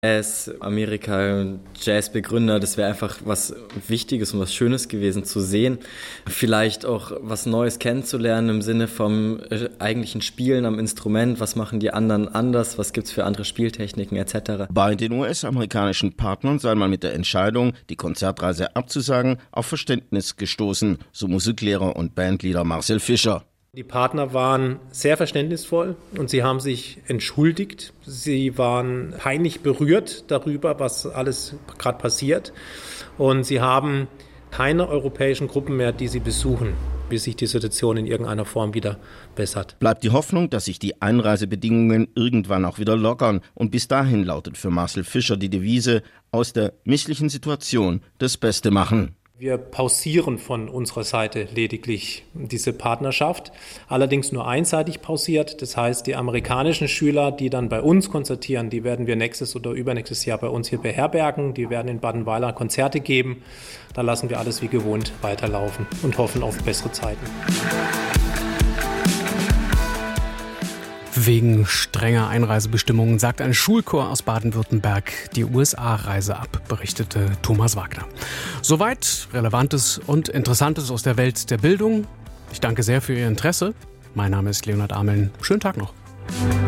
Amerika, Jazzbegründer, das wäre einfach was Wichtiges und was Schönes gewesen zu sehen. Vielleicht auch was Neues kennenzulernen im Sinne vom eigentlichen Spielen am Instrument. Was machen die anderen anders? Was gibt's für andere Spieltechniken etc.? Bei den US-amerikanischen Partnern sei man mit der Entscheidung, die Konzertreise abzusagen, auf Verständnis gestoßen, so Musiklehrer und Bandleader Marcel Fischer. Die Partner waren sehr verständnisvoll und sie haben sich entschuldigt. Sie waren peinlich berührt darüber, was alles gerade passiert. Und sie haben keine europäischen Gruppen mehr, die sie besuchen, bis sich die Situation in irgendeiner Form wieder bessert. Bleibt die Hoffnung, dass sich die Einreisebedingungen irgendwann auch wieder lockern. Und bis dahin lautet für Marcel Fischer die Devise: aus der misslichen Situation das Beste machen. Wir pausieren von unserer Seite lediglich diese Partnerschaft, allerdings nur einseitig pausiert. Das heißt, die amerikanischen Schüler, die dann bei uns konzertieren, die werden wir nächstes oder übernächstes Jahr bei uns hier beherbergen. Die werden in Badenweiler Konzerte geben. Da lassen wir alles wie gewohnt weiterlaufen und hoffen auf bessere Zeiten. Wegen strenger Einreisebestimmungen sagt ein Schulchor aus Baden-Württemberg die USA-Reise ab, berichtete Thomas Wagner. Soweit Relevantes und Interessantes aus der Welt der Bildung. Ich danke sehr für Ihr Interesse. Mein Name ist Leonhard Ameln. Schönen Tag noch.